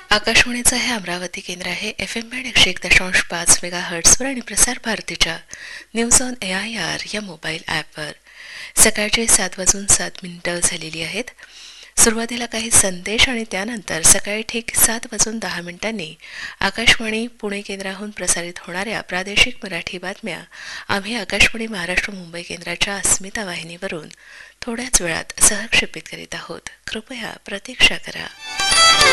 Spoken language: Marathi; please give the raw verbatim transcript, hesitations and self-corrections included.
आकाशवाणीचं हे अमरावती केंद्र आहे. एफ एम बँड एकशे एक दशांश पाच मेगा हर्ट्सवर आणि प्रसार भारतीच्या news on A I R या मोबाईल ॲपवर सकाळचे सात वाजून सात मिनिटं झालेली आहेत. सुरुवातीला काही संदेश आणि त्यानंतर सकाळी ठीक सात वाजून दहा मिनिटांनी आकाशवाणी पुणे केंद्राहून प्रसारित होणाऱ्या प्रादेशिक मराठी बातम्या आम्ही आकाशवाणी महाराष्ट्र मुंबई केंद्राच्या अस्मिता वाहिनीवरून थोड्याच वेळात सहक्षेपित करीत आहोत. कृपया प्रतीक्षा करा.